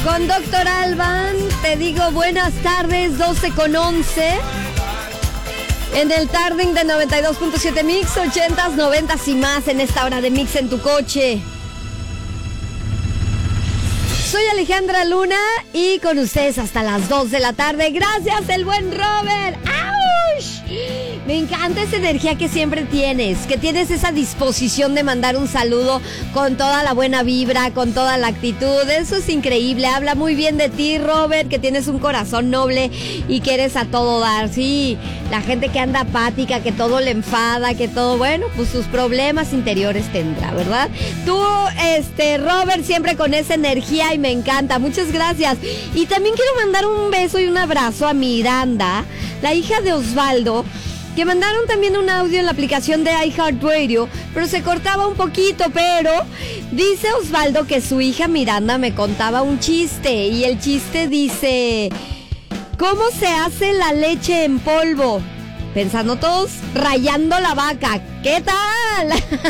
Con Doctor Alban, te digo buenas tardes, 12:11. En el Tarding de 92.7 Mix, 80s, 90s y más en esta hora de Mix en tu coche. Soy Alejandra Luna y con ustedes hasta las 2 de la tarde. Gracias, el buen Robert. ¡Auch! Me encanta esa energía que siempre tienes, que tienes esa disposición de mandar un saludo con toda la buena vibra, con toda la actitud. Eso es increíble. Habla muy bien de ti, Robert, que tienes un corazón noble y que eres a todo dar. Sí, la gente que anda apática, que todo le enfada, que todo, bueno, pues sus problemas interiores tendrá, ¿verdad? Tú, Robert, siempre con esa energía y me encanta. Muchas gracias. Y también quiero mandar un beso y un abrazo a Miranda, la hija de Osvaldo, que mandaron también un audio en la aplicación de iHeartRadio, pero se cortaba un poquito, pero dice Osvaldo que su hija Miranda me contaba un chiste, y el chiste dice: ¿cómo se hace la leche en polvo? Pensando todos, rayando la vaca. ¿Qué tal?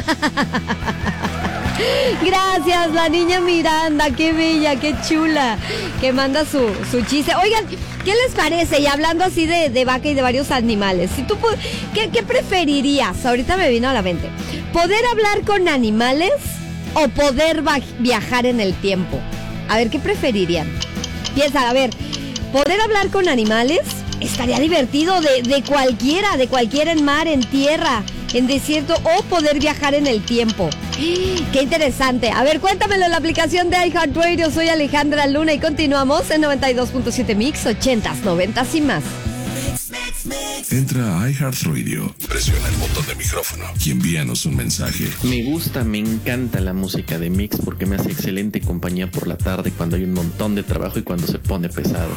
Gracias, la niña Miranda, qué bella, qué chula, que manda su chiste. Oigan, ¿qué les parece? Y hablando así de vaca y de varios animales, si tú ¿qué preferirías? Ahorita me vino a la mente. ¿Poder hablar con animales o poder viajar en el tiempo? A ver, ¿qué preferirían? Piensa, a ver, ¿poder hablar con animales? Estaría divertido, de cualquiera en mar, en tierra, en desierto, o poder viajar en el tiempo. ¡Qué interesante! A ver, cuéntamelo en la aplicación de iHeartRadio. Soy Alejandra Luna y continuamos en 92.7 Mix, 80s, 90s y más. Entra a iHeartRadio, presiona el botón de micrófono y envíanos un mensaje. Me encanta la música de Mix porque me hace excelente compañía por la tarde cuando hay un montón de trabajo y cuando se pone pesado.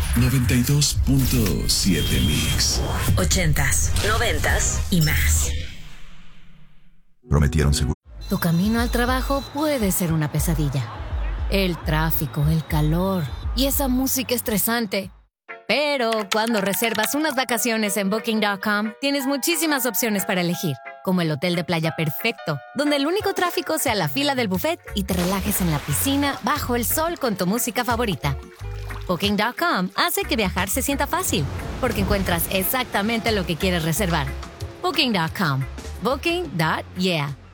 92.7 Mix. 80s, 90s y más. Prometieron seguro. Tu camino al trabajo puede ser una pesadilla. El tráfico, el calor y esa música estresante. Pero cuando reservas unas vacaciones en Booking.com, tienes muchísimas opciones para elegir, como el hotel de playa perfecto, donde el único tráfico sea la fila del buffet y te relajes en la piscina bajo el sol con tu música favorita. Booking.com hace que viajar se sienta fácil, porque encuentras exactamente lo que quieres reservar. Booking.com. Booking.yeah.